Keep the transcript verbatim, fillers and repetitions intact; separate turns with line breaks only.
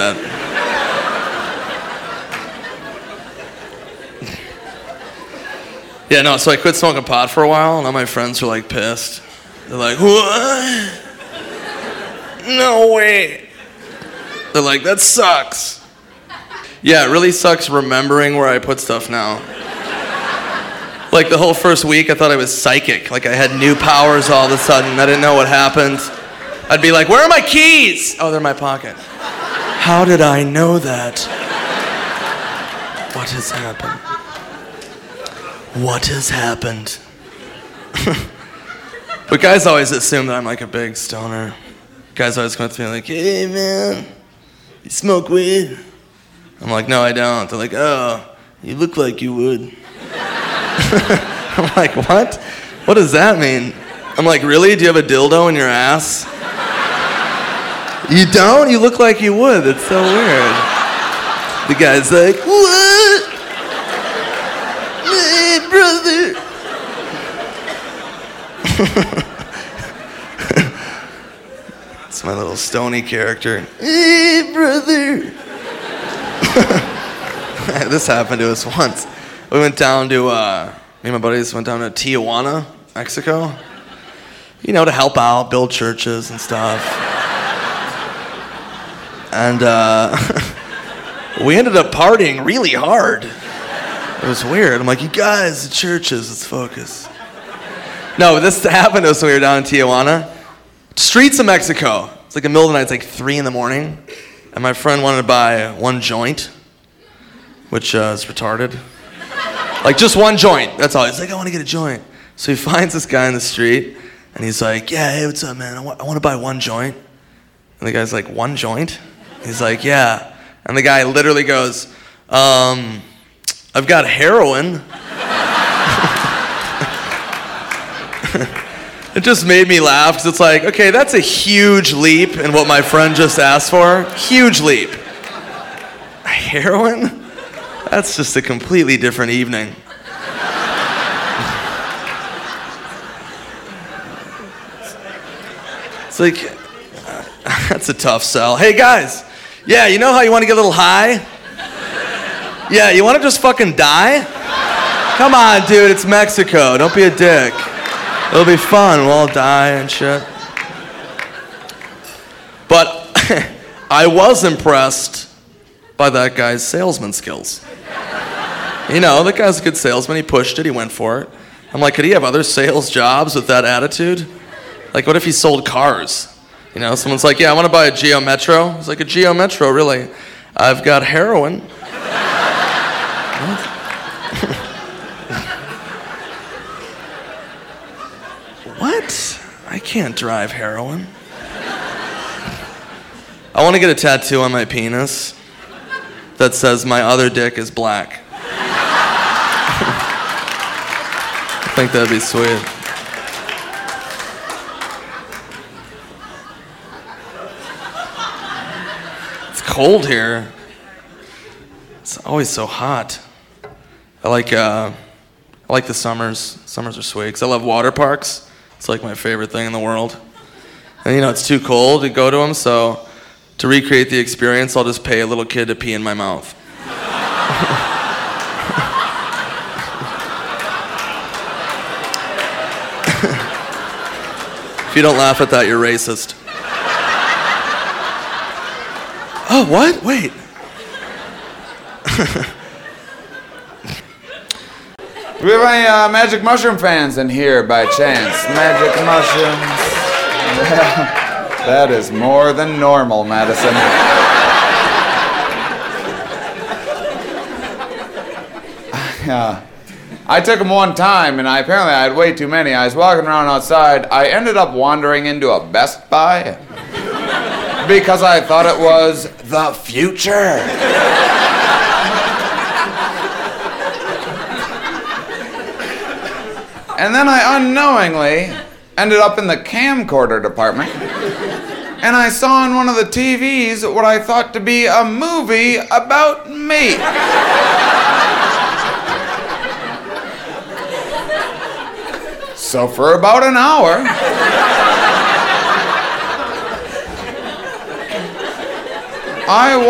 that. Yeah, no, so I quit smoking pot for a while, and all my friends were like pissed. They're like, what? No way. They're like, that sucks. Yeah, it really sucks remembering where I put stuff now. Like the whole first week, I thought I was psychic. Like I had new powers all of a sudden. I didn't know what happened. I'd be like, where are my keys? Oh, they're in my pocket. How did I know that? What has happened? What has happened? But guys always assume that I'm like a big stoner. Guys always come up to me like, hey man, you smoke weed? I'm like, no I don't. They're like, oh, you look like you would. I'm like, what? What does that mean? I'm like, really? Do you have a dildo in your ass? You don't? You look like you would. That's so weird. The guy's like, what? Hey, brother. It's my little stony character. Hey, brother. This happened to us once. We went down to, uh, me and my buddies went down to Tijuana, Mexico. You know, to help out, build churches and stuff. And uh, we ended up partying really hard. It was weird. I'm like, you guys, the churches, let's focus. No, this happened to us when we were down in Tijuana. Streets of Mexico. It's like the middle of the night, it's like three in the morning. And my friend wanted to buy one joint, which uh, is retarded. Like just one joint, that's all. He's like, I want to get a joint. So he finds this guy in the street, and he's like, yeah, hey, what's up, man? I want, I want to buy one joint. And the guy's like, one joint? He's like, yeah. And the guy literally goes, um, I've got heroin. It just made me laugh, because it's like, okay, that's a huge leap in what my friend just asked for. Huge leap. Heroin? That's just a completely different evening. It's like, uh, that's a tough sell. Hey guys, yeah, you know how you want to get a little high? Yeah, you want to just fucking die? Come on, dude, it's Mexico. Don't be a dick. It'll be fun. We'll all die and shit. But I was impressed by that guy's salesman skills. You know, that guy's a good salesman. He pushed it. He went for it. I'm like, could he have other sales jobs with that attitude? Like, what if he sold cars? You know, someone's like, yeah, I want to buy a Geo Metro. He's like, a Geo Metro, really? I've got heroin. What? What? I can't drive heroin. I want to get a tattoo on my penis that says my other dick is black. I think that'd be sweet. It's cold here. It's always so hot. I like uh, I like the summers. Summers are sweet, 'cause I love water parks. It's like my favorite thing in the world. And you know, it's too cold to go to them, so to recreate the experience, I'll just pay a little kid to pee in my mouth. If you don't laugh at that, you're racist. Oh, what? Wait.
Do we have any uh, magic mushroom fans in here by chance? Magic mushrooms. Yeah, that is more than normal, Madison. Yeah. I took them one time, and I apparently I had way too many. I was walking around outside. I ended up wandering into a Best Buy because I thought it was the future. And then I unknowingly ended up in the camcorder department, and I saw on one of the T Vs what I thought to be a movie about me. So for about an hour, I